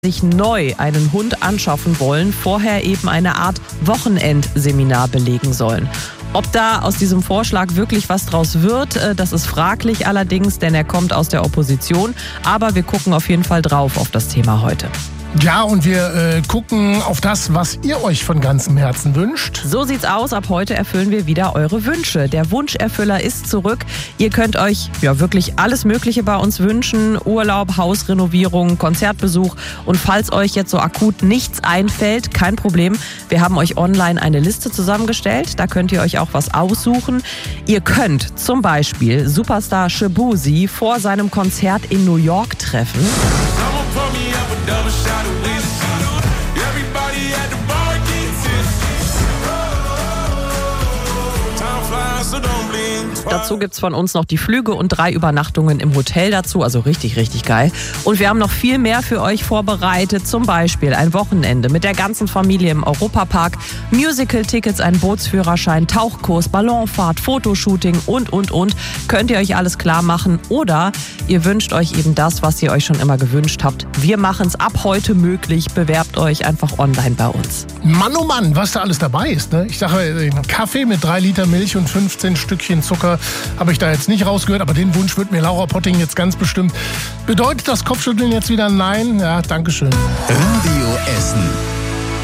sich neu einen Hund anschaffen wollen, vorher eben eine Art Wochenendseminar belegen sollen. Ob da aus diesem Vorschlag wirklich was draus wird, das ist fraglich allerdings, denn er kommt aus der Opposition. Aber wir gucken auf jeden Fall drauf auf das Thema heute. Ja, und wir gucken auf das, was ihr euch von ganzem Herzen wünscht. So sieht's aus. Ab heute erfüllen wir wieder eure Wünsche. Der Wunscherfüller ist zurück. Ihr könnt euch wirklich alles Mögliche bei uns wünschen. Urlaub, Hausrenovierung, Konzertbesuch. Und falls euch jetzt so akut nichts einfällt, kein Problem. Wir haben euch online eine Liste zusammengestellt. Da könnt ihr euch auch was aussuchen. Ihr könnt zum Beispiel Superstar Shaboozey vor seinem Konzert in New York treffen. Dazu gibt's von uns noch die Flüge und 3 Übernachtungen im Hotel dazu, also richtig, richtig geil. Und wir haben noch viel mehr für euch vorbereitet, zum Beispiel ein Wochenende mit der ganzen Familie im Europapark, Musical-Tickets, ein Bootsführerschein, Tauchkurs, Ballonfahrt, Fotoshooting und. Könnt ihr euch alles klar machen oder ihr wünscht euch eben das, was ihr euch schon immer gewünscht habt. Wir machen es ab heute möglich, bewerbt euch einfach online bei uns. Mann, oh Mann, was da alles dabei ist, ne? Ich sage, einen Kaffee mit 3 Liter Milch und 15 Stückchen Zucker habe ich da jetzt nicht rausgehört, aber den Wunsch wird mir Laura Potting jetzt ganz bestimmt. Bedeutet das Kopfschütteln jetzt wieder nein? Ja, danke schön. Radio Essen.